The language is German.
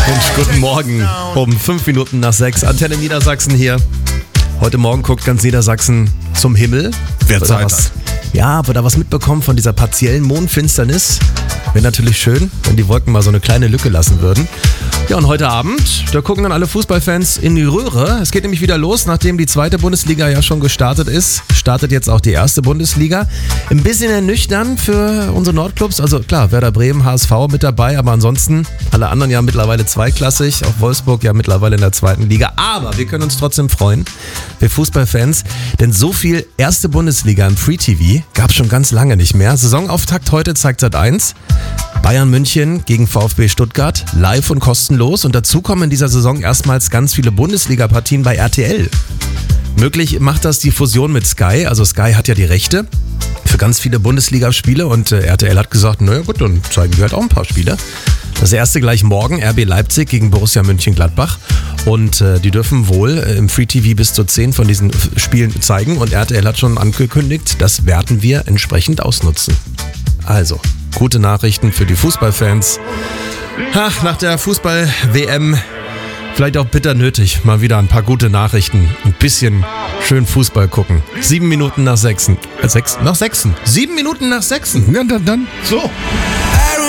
Mensch, guten Morgen. Um 5 Minuten nach 6. Antenne Niedersachsen hier. Heute Morgen guckt ganz Niedersachsen zum Himmel. Wer Zeit hat. Ja, wird da was mitbekommen von dieser partiellen Mondfinsternis. Wäre natürlich schön, wenn die Wolken mal so eine kleine Lücke lassen würden. Ja, und heute Abend, da gucken dann alle Fußballfans in die Röhre. Es geht nämlich wieder los, nachdem die zweite Bundesliga ja schon gestartet ist. Startet jetzt auch die erste Bundesliga. Ein bisschen ernüchternd für unsere Nordclubs. Also klar, Werder Bremen, HSV mit dabei, aber ansonsten alle anderen ja mittlerweile zweiklassig. Auch Wolfsburg ja mittlerweile in der zweiten Liga. Aber wir können uns trotzdem freuen, wir Fußballfans, denn so viel erste Bundesliga im Free TV gab es schon ganz lange nicht mehr. Saisonauftakt heute zeigt Sat.1. Bayern München gegen VfB Stuttgart, live und kostenlos. Und dazu kommen in dieser Saison erstmals ganz viele Bundesliga-Partien bei RTL. Möglich macht das die Fusion mit Sky. Also Sky hat ja die Rechte für ganz viele Bundesligaspiele und RTL hat gesagt, naja gut, dann zeigen wir halt auch ein paar Spiele. Das erste gleich morgen, RB Leipzig gegen Borussia Mönchengladbach. Und die dürfen wohl im Free TV bis zu 10 von diesen Spielen zeigen. Und RTL hat schon angekündigt, das werden wir entsprechend ausnutzen. Also, gute Nachrichten für die Fußballfans. Ach, nach der Fußball-WM vielleicht auch bitter nötig. Mal wieder ein paar gute Nachrichten. Ein bisschen schön Fußball gucken. 7 Minuten nach 6. Nach 6. 7 Minuten nach 6. Ja, dann. So.